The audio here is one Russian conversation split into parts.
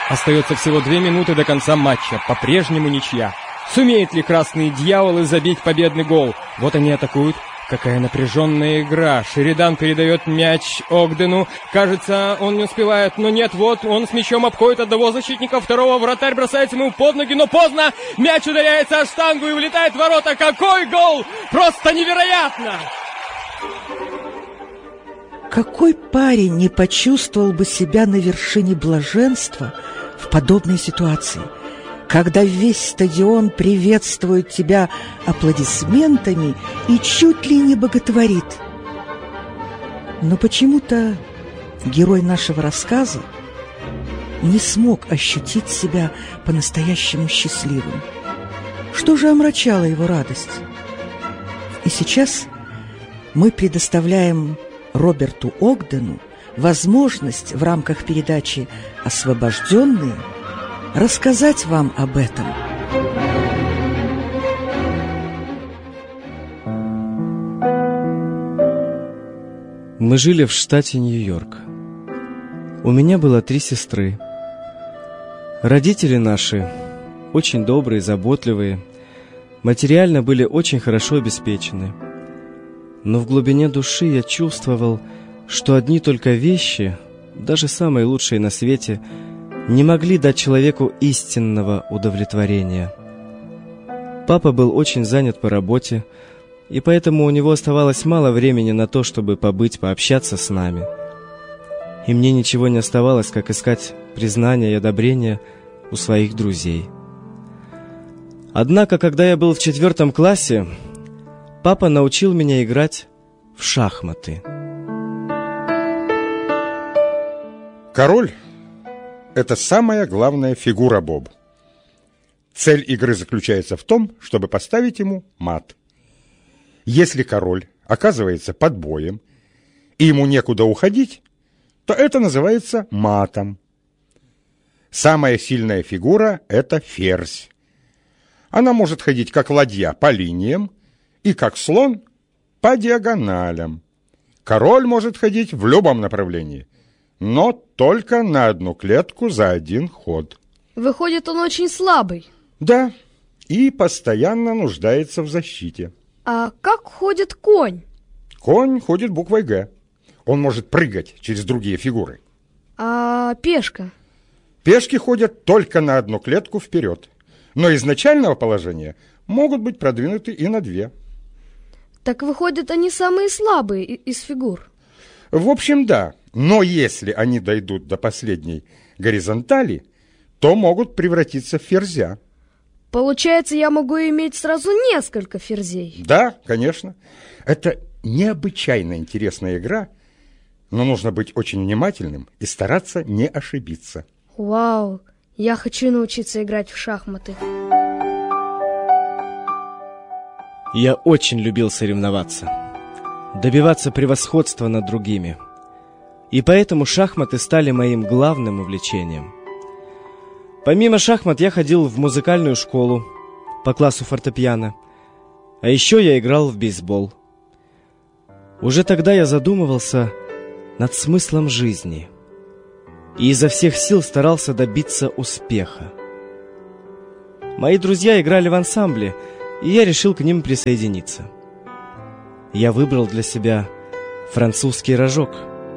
Остается всего 2 минуты до конца матча. По-прежнему ничья. Сумеют ли красные дьяволы забить победный гол? Вот они атакуют. Какая напряженная игра. Шеридан передает мяч Огдену. Кажется, он не успевает, но нет, вот он с мячом обходит одного защитника, второго вратарь бросается ему под ноги, но поздно. Мяч ударяется о штангу и улетает в ворота. Какой гол! Просто невероятно! Какой парень не почувствовал бы себя на вершине блаженства в подобной ситуации, когда весь стадион приветствует тебя аплодисментами и чуть ли не боготворит? Но почему-то герой нашего рассказа не смог ощутить себя по-настоящему счастливым. Что же омрачало его радость? И сейчас мы предоставляем Роберту Огдену возможность в рамках передачи «Освобожденные» рассказать вам об этом. Мы жили в штате Нью-Йорк. У меня было 3 сестры. Родители наши очень добрые, заботливые, материально были очень хорошо обеспечены. Но в глубине души я чувствовал, что одни только вещи, даже самые лучшие на свете, не могли дать человеку истинного удовлетворения. Папа был очень занят по работе, и поэтому у него оставалось мало времени на то, чтобы побыть, пообщаться с нами. И мне ничего не оставалось, как искать признания и одобрения у своих друзей. Однако, когда я был в 4 классе, папа научил меня играть в шахматы. Король – это самая главная фигура, Боб. Цель игры заключается в том, чтобы поставить ему мат. Если король оказывается под боем, и ему некуда уходить, то это называется матом. Самая сильная фигура – это ферзь. Она может ходить как ладья по линиям и как слон по диагоналям. Король может ходить в любом направлении, но только на 1 клетку за 1 ход. Выходит, он очень слабый. Да, и постоянно нуждается в защите. А как ходит конь? Конь ходит буквой «Г». Он может прыгать через другие фигуры. А пешка? Пешки ходят только на 1 клетку вперед, но из начального положения могут быть продвинуты и на 2. Так выходит, они самые слабые из фигур. В общем, да, но если они дойдут до последней горизонтали, то могут превратиться в ферзя. Получается, я могу иметь сразу несколько ферзей? Да, конечно. Это необычайно интересная игра, но нужно быть очень внимательным и стараться не ошибиться. Вау, я хочу научиться играть в шахматы. Я очень любил соревноваться, добиваться превосходства над другими. И поэтому шахматы стали моим главным увлечением. Помимо шахмат я ходил в музыкальную школу по классу фортепиано, а еще я играл в бейсбол. Уже тогда я задумывался над смыслом жизни и изо всех сил старался добиться успеха. Мои друзья играли в ансамбле, и я решил к ним присоединиться. Я выбрал для себя французский рожок.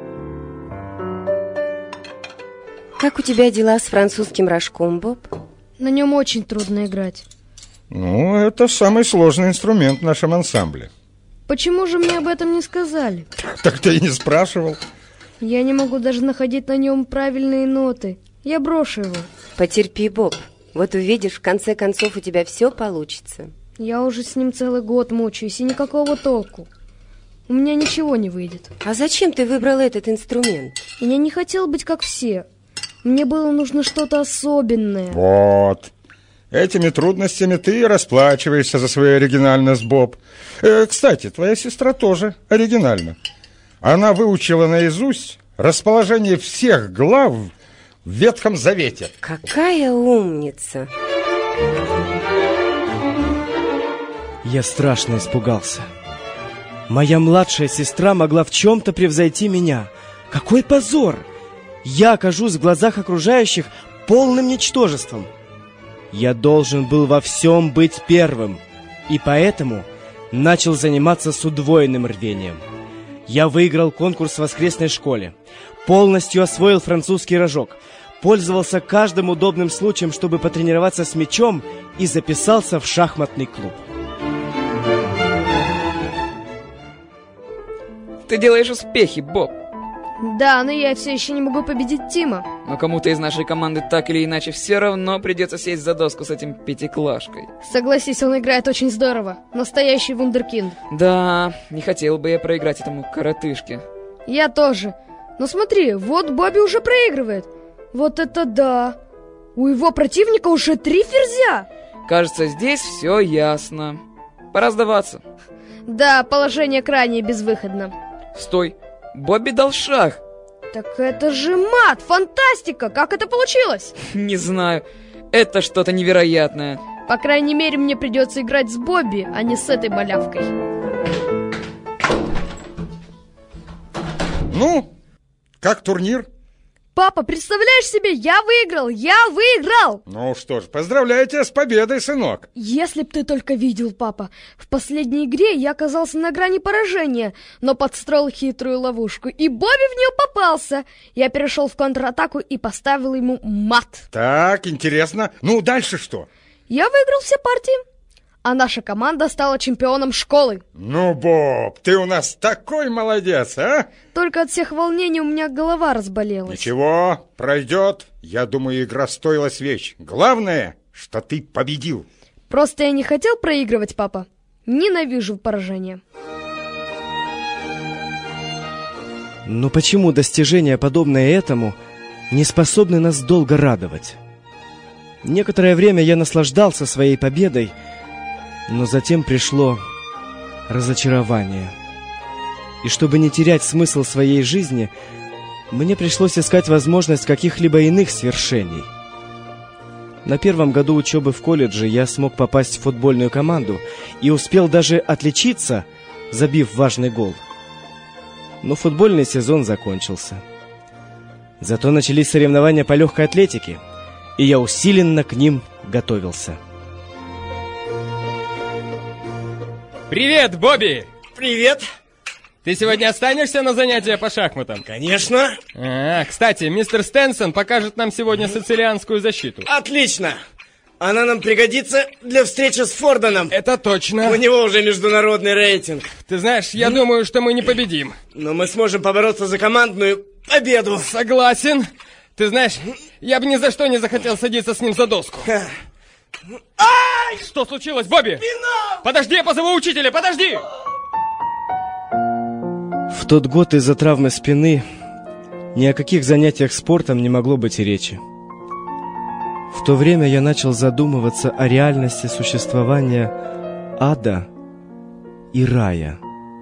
Как у тебя дела с французским рожком, Боб? На нем очень трудно играть. Ну, это самый сложный инструмент в нашем ансамбле. Почему же мне об этом не сказали? Так ты и не спрашивал. Я не могу даже находить на нем правильные ноты. Я брошу его. Потерпи, Боб. Вот увидишь, в конце концов у тебя все получится. Я уже с ним целый год мучаюсь, и никакого толку. У меня ничего не выйдет. А зачем ты выбрал этот инструмент? Я не хотел быть как все. Мне было нужно что-то особенное. Вот. Этими трудностями ты расплачиваешься за свою оригинальность, Боб. Кстати, твоя сестра тоже оригинальна. Она выучила наизусть расположение всех глав в Ветхом Завете. Какая умница! Я страшно испугался. Моя младшая сестра могла в чем-то превзойти меня. Какой позор! Я окажусь в глазах окружающих полным ничтожеством. Я должен был во всем быть первым, и поэтому начал заниматься с удвоенным рвением. Я выиграл конкурс в воскресной школе, полностью освоил французский рожок, пользовался каждым удобным случаем, чтобы потренироваться с мячом, и записался в шахматный клуб. Ты делаешь успехи, Боб. Да, но я все еще не могу победить Тима. Но кому-то из нашей команды так или иначе все равно придется сесть за доску с этим пятиклашкой. Согласись, он играет очень здорово. Настоящий вундеркинд. Да, не хотел бы я проиграть этому коротышке. Я тоже. Но смотри, вот Бобби уже проигрывает. Вот это да! У его противника уже 3 ферзя! Кажется, здесь все ясно. Пора сдаваться. Да, положение крайне безвыходно. Стой, Бобби дал шах. Так это же мат! Фантастика! Как это получилось? Не знаю, это что-то невероятное. По крайней мере, мне придется играть с Бобби, а не с этой малявкой. Ну, как турнир? Папа, представляешь себе, я выиграл! Я выиграл! Ну что ж, поздравляю тебя с победой, сынок. Если б ты только видел, папа, в последней игре я оказался на грани поражения, но подстроил хитрую ловушку, и Бобби в нее попался. Я перешел в контратаку и поставил ему мат. Так, интересно. Ну, дальше что? Я выиграл все партии, а наша команда стала чемпионом школы. Ну, Боб, ты у нас такой молодец, а? Только от всех волнений у меня голова разболелась. Ничего, пройдет. Я думаю, игра стоила свеч. Главное, что ты победил. Просто я не хотел проигрывать, папа. Ненавижу поражение. Но почему достижения, подобные этому, не способны нас долго радовать? Некоторое время я наслаждался своей победой, но затем пришло разочарование. И чтобы не терять смысл своей жизни, мне пришлось искать возможность каких-либо иных свершений. На первом году учебы в колледже я смог попасть в футбольную команду и успел даже отличиться, забив важный гол. Но футбольный сезон закончился. Зато начались соревнования по легкой атлетике, и я усиленно к ним готовился. Привет, Бобби! Привет! Ты сегодня останешься на занятия по шахматам? Конечно! Кстати, мистер Стенсон покажет нам сегодня сицилианскую защиту. Отлично! Она нам пригодится для встречи с Форденом. Это точно. У него уже международный рейтинг. Ты знаешь, я думаю, что мы не победим. Но мы сможем побороться за командную победу. Согласен. Ты знаешь, я бы ни за что не захотел садиться с ним за доску. Ай! Что случилось, Бобби? Спина! Подожди, я позову учителя, подожди! В тот год из-за травмы спины ни о каких занятиях спортом не могло быть и речи. В то время я начал задумываться о реальности существования ада и рая.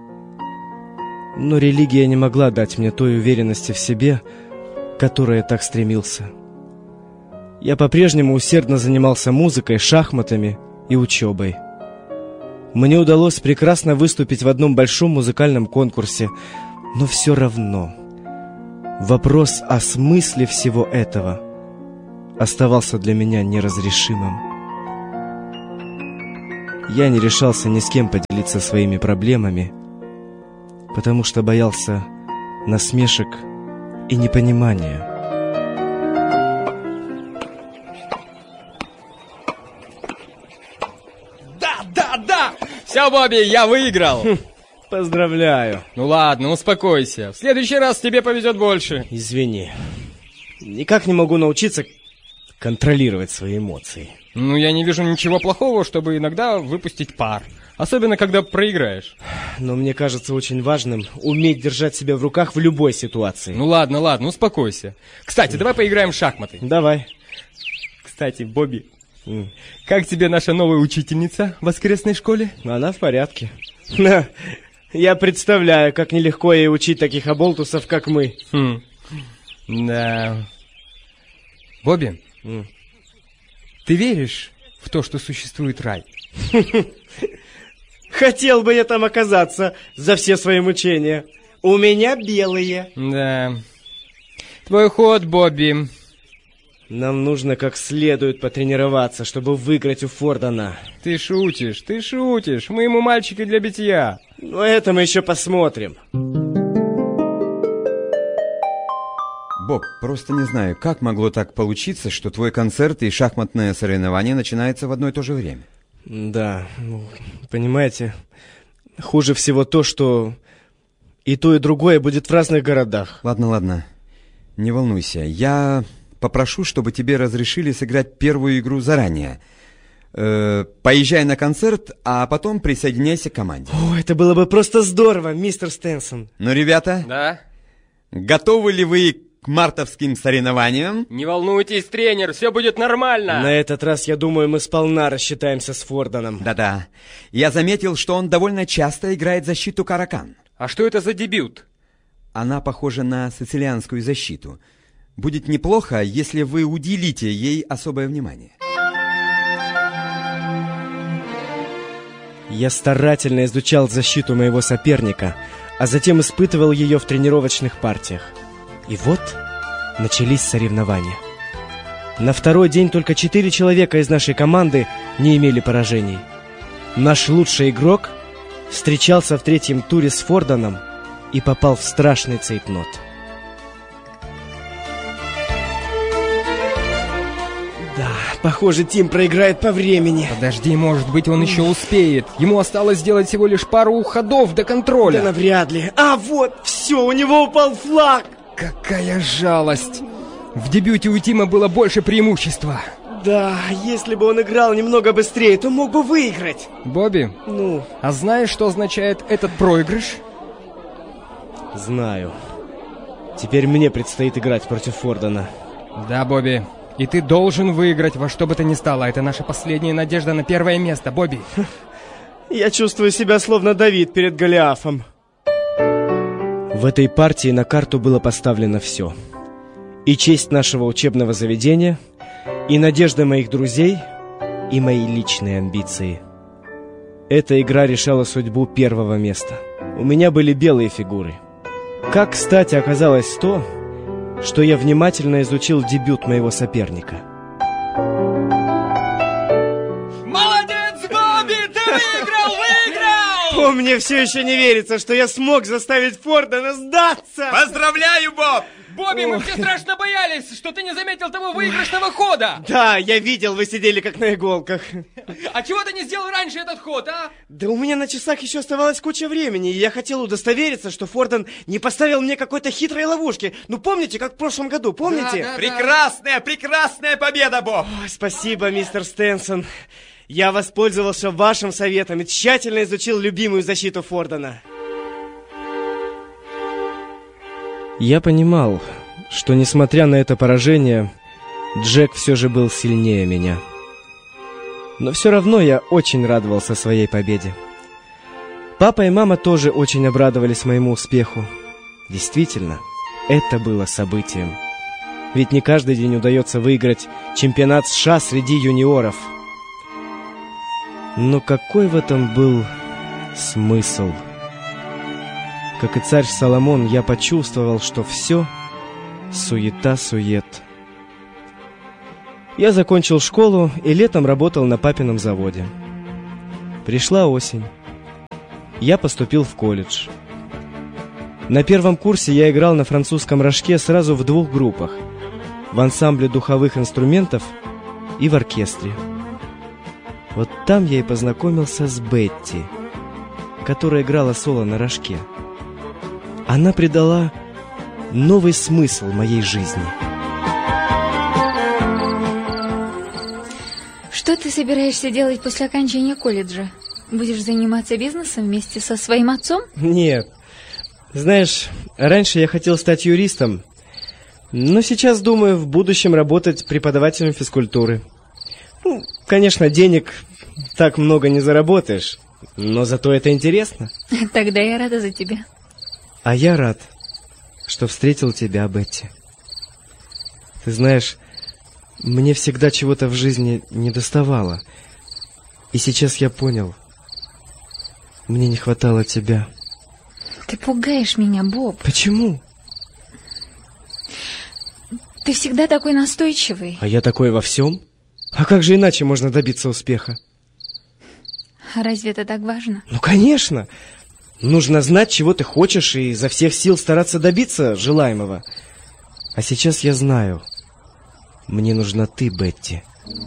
Но религия не могла дать мне той уверенности в себе, к которой я так стремился. Я по-прежнему усердно занимался музыкой, шахматами и учебой. Мне удалось прекрасно выступить в одном большом музыкальном конкурсе, но все равно вопрос о смысле всего этого оставался для меня неразрешимым. Я не решался ни с кем поделиться своими проблемами, потому что боялся насмешек и непонимания. Да! Все, Бобби, я выиграл! Поздравляю. Ну ладно, успокойся. В следующий раз тебе повезет больше. Извини. Никак не могу научиться контролировать свои эмоции. Ну, я не вижу ничего плохого, чтобы иногда выпустить пар. Особенно, когда проиграешь. Но мне кажется очень важным уметь держать себя в руках в любой ситуации. Ну ладно, успокойся. Кстати, давай поиграем в шахматы. Давай. Кстати, Бобби, как тебе наша новая учительница в воскресной школе? Она в порядке. Я представляю, как нелегко ей учить таких оболтусов, как мы. Да. Бобби, ты веришь в то, что существует рай? Хотел бы я там оказаться за все свои мучения. У меня белые. Да. Твой ход, Бобби. Нам нужно как следует потренироваться, чтобы выиграть у Фордона. Ты шутишь. Мы ему мальчики для битья. Но это мы еще посмотрим. Боб, просто не знаю, как могло так получиться, что твой концерт и шахматное соревнование начинаются в одно и то же время. Да, понимаете, хуже всего то, что и то, и другое будет в разных городах. Ладно, не волнуйся. Я попрошу, чтобы тебе разрешили сыграть первую игру заранее. Поезжай на концерт, а потом присоединяйся к команде. О, это было бы просто здорово, мистер Стенсон. Ну, ребята, Да? готовы ли вы к мартовским соревнованиям? Не волнуйтесь, тренер, все будет нормально. На этот раз, я думаю, мы сполна рассчитаемся с Фордоном. Да-да. Я заметил, что он довольно часто играет защиту Каракан. А что это за дебют? Она похожа на сицилианскую защиту. Будет неплохо, если вы уделите ей особое внимание. Я старательно изучал защиту моего соперника, а затем испытывал ее в тренировочных партиях. И вот начались соревнования. На второй день только 4 человека из нашей команды не имели поражений. Наш лучший игрок встречался в 3-м туре с Фордоном и попал в страшный цейтнот. Да, похоже, Тим проиграет по времени. Подожди, может быть, он еще успеет. Ему осталось сделать всего лишь пару ходов до контроля. Да навряд ли. А вот, все, у него упал флаг. Какая жалость. В дебюте у Тима было больше преимущества. Да, если бы он играл немного быстрее, то мог бы выиграть. Бобби, Ну, а знаешь, что означает этот проигрыш? знаю. Теперь мне предстоит играть против Фордона. Да, Бобби. И ты должен выиграть во что бы то ни стало. Это наша последняя надежда на первое место, Бобби. Я чувствую себя словно Давид перед Голиафом. В этой партии на карту было поставлено все. И честь нашего учебного заведения, и надежда моих друзей, и мои личные амбиции. Эта игра решала судьбу первого места. У меня были белые фигуры. Как, кстати, оказалось то, что я внимательно изучил дебют моего соперника. Молодец, Бобби! Ты выиграл! Мне все еще не верится, что я смог заставить Фордона сдаться. Поздравляю, Боб! Бобби, мы все страшно боялись, что ты не заметил того выигрышного хода. Да, я видел, вы сидели как на иголках. А чего ты не сделал раньше этот ход, а? Да у меня на часах еще оставалась куча времени, и я хотел удостовериться, что Фордон не поставил мне какой-то хитрой ловушки. Ну, помните, как в прошлом году, помните? Да. Прекрасная победа, Боб! Ой, спасибо, мистер Стенсон. Я воспользовался вашим советом и тщательно изучил любимую защиту Фордона. Я понимал, что, несмотря на это поражение, Джек все же был сильнее меня. Но все равно я очень радовался своей победе. Папа и мама тоже очень обрадовались моему успеху. Действительно, это было событием. Ведь не каждый день удается выиграть чемпионат США среди юниоров. Но какой в этом был смысл? Как и царь Соломон, я почувствовал, что все суета-сует. Я закончил школу и летом работал на папином заводе. Пришла осень. Я поступил в колледж. На первом курсе я играл на французском рожке сразу в 2 группах. В ансамбле духовых инструментов и в оркестре. Вот там я и познакомился с Бетти, которая играла соло на рожке. Она придала новый смысл моей жизни. Что ты собираешься делать после окончания колледжа? Будешь заниматься бизнесом вместе со своим отцом? Нет. Знаешь, раньше я хотел стать юристом, но сейчас думаю в будущем работать преподавателем физкультуры. Ну, конечно, денег так много не заработаешь, но зато это интересно. Тогда я рада за тебя. А я рад, что встретил тебя, Бетти. Ты знаешь, мне всегда чего-то в жизни недоставало. И сейчас я понял, мне не хватало тебя. Ты пугаешь меня, Боб. Почему? Ты всегда такой настойчивый. А я такой во всем? А как же иначе можно добиться успеха? А разве это так важно? Ну, конечно. Нужно знать, чего ты хочешь, и изо всех сил стараться добиться желаемого. А сейчас я знаю. Мне нужна ты, Бетти.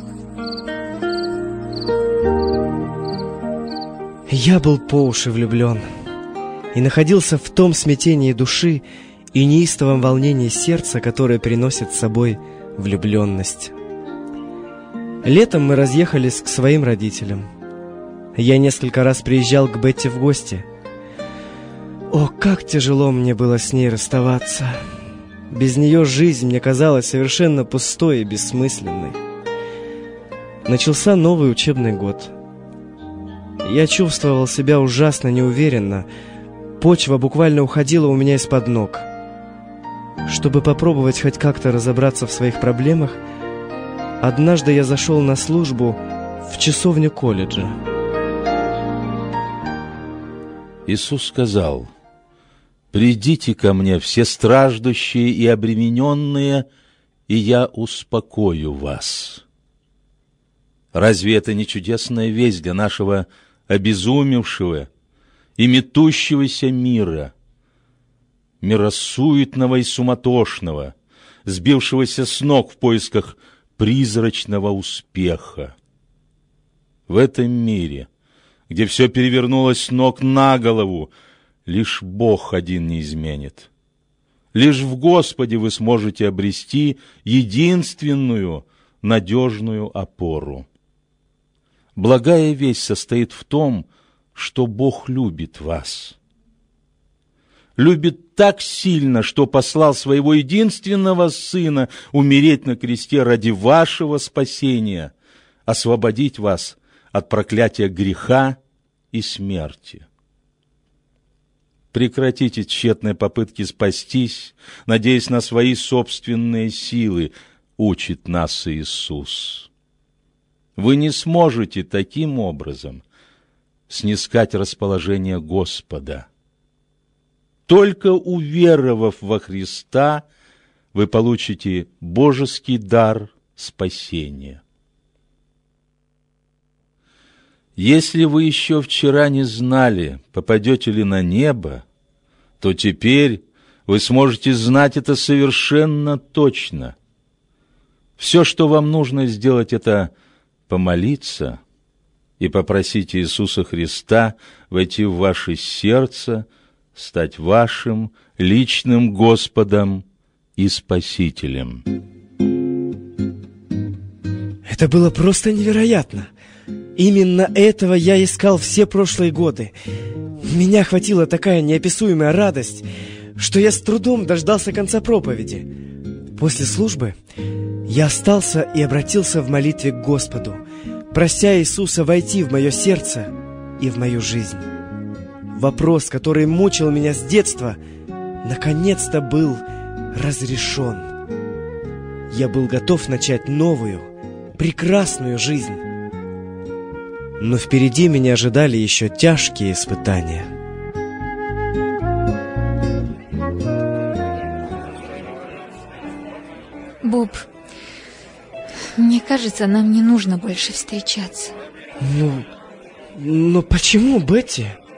Я был по уши влюблен и находился в том смятении души и неистовом волнении сердца, которое приносит с собой влюбленность. Летом мы разъехались к своим родителям. Я несколько раз приезжал к Бетти в гости. О, как тяжело мне было с ней расставаться. Без нее жизнь мне казалась совершенно пустой и бессмысленной. Начался новый учебный год. Я чувствовал себя ужасно неуверенно. Почва буквально уходила у меня из-под ног. Чтобы попробовать хоть как-то разобраться в своих проблемах, однажды я зашел на службу в часовню колледжа. Иисус сказал: «Придите ко мне, все страждущие и обремененные, и я успокою вас». Разве это не чудесная весть для нашего обезумевшего и метущегося мира, мира суетного и суматошного, сбившегося с ног в поисках призрачного успеха? В этом мире, где все перевернулось с ног на голову, лишь Бог один не изменит. Лишь в Господе вы сможете обрести единственную надежную опору. Благая весть состоит в том, что Бог любит вас. Любит так сильно, что послал своего единственного Сына умереть на кресте ради вашего спасения, освободить вас от проклятия греха и смерти. Прекратите тщетные попытки спастись, надеясь на свои собственные силы, учит нас Иисус. Вы не сможете таким образом снискать расположение Господа. Только уверовав во Христа, вы получите божеский дар спасения. Если вы еще вчера не знали, попадете ли на небо, то теперь вы сможете знать это совершенно точно. Все, что вам нужно сделать, это помолиться и попросить Иисуса Христа войти в ваше сердце, стать вашим личным Господом и Спасителем. Это было просто невероятно. Именно этого я искал все прошлые годы. Меня охватила такая неописуемая радость, что я с трудом дождался конца проповеди. После службы я остался и обратился в молитве к Господу, прося Иисуса войти в мое сердце и в мою жизнь. Вопрос, который мучил меня с детства, наконец-то был разрешен. Я был готов начать новую, прекрасную жизнь. Но впереди меня ожидали еще тяжкие испытания. Боб, мне кажется, нам не нужно больше встречаться. Но почему, Бетти?